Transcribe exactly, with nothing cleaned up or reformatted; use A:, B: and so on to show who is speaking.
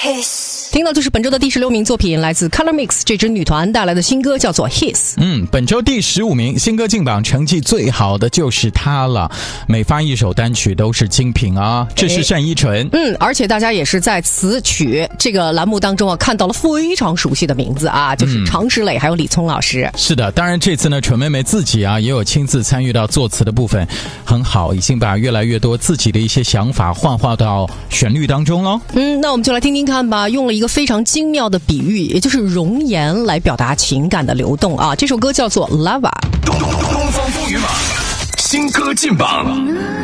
A: His
B: 听到就是本周的第十六名作品，来自 Color Mix 这支女团带来的新歌，叫做 His。
C: 嗯，本周第十五名新歌进榜成绩最好的就是她了，每发一首单曲都是精品啊。这是单依纯。
B: 嗯，而且大家也是在词曲这个栏目当中啊，看到了非常熟悉的名字啊，就是常石磊还有李聪老师。
C: 是的，当然这次呢，纯妹妹自己啊也有亲自参与到作词的部分，很好，已经把越来越多自己的一些想法幻化到旋律当中咯。
B: 嗯，那我们就来听听看吧，用了一个非常精妙的比喻，也就是容颜来表达情感的流动啊。这首歌叫做 Lava。
D: 东东东方风云榜新歌进榜。